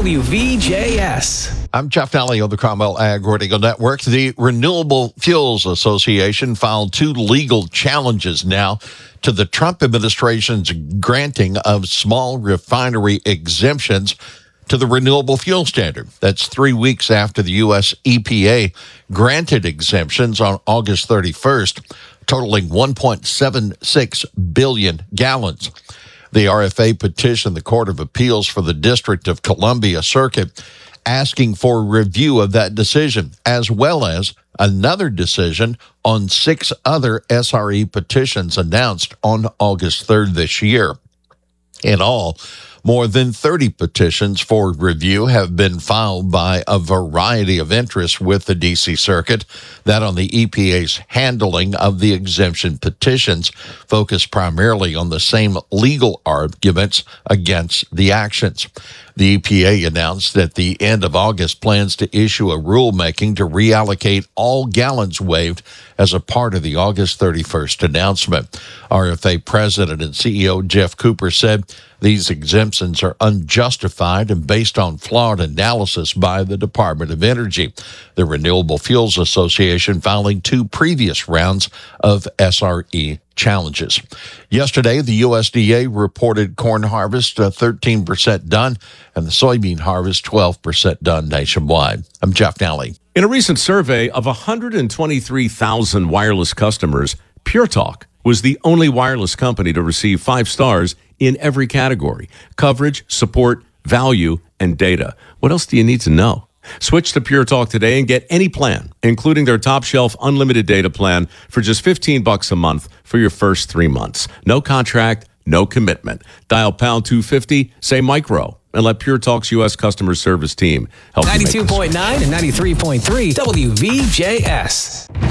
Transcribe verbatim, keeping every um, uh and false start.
W V J S. I'm Jeff Nally of the Cromwell Ag Radio Network. The Renewable Fuels Association filed two legal challenges now to the Trump administration's granting of small refinery exemptions to the renewable fuel standard. That's three weeks after the U S E P A granted exemptions on August thirty-first, totaling one point seven six billion gallons. The R F A petitioned the Court of Appeals for the District of Columbia Circuit, asking for review of that decision, as well as another decision on six other S R E petitions announced on August third this year. In all, more than thirty petitions for review have been filed by a variety of interests with the D C Circuit that on the E P A's handling of the exemption petitions focus primarily on the same legal arguments against the actions. The E P A announced at the end of August plans to issue a rulemaking to reallocate all gallons waived as a part of the August thirty-first announcement. R F A President and C E O Jeff Cooper said these exemptions are unjustified and based on flawed analysis by the Department of Energy. The Renewable Fuels Association filing two previous rounds of S R E challenges. Yesterday, the U S D A reported corn harvest uh, thirteen percent done and the soybean harvest twelve percent done nationwide. I'm Jeff Nally. In a recent survey of one hundred twenty-three thousand wireless customers, Pure Talk was the only wireless company to receive five stars in every category: coverage, support, value, and data. What else do you need to know? Switch to Pure Talk today and get any plan, including their top shelf unlimited data plan for just fifteen bucks a month for your first three months. No contract, no commitment. Dial pound two fifty, say micro, and let Pure Talk's U S customer service team help you make ninety-two point nine and ninety-three point three W V J S.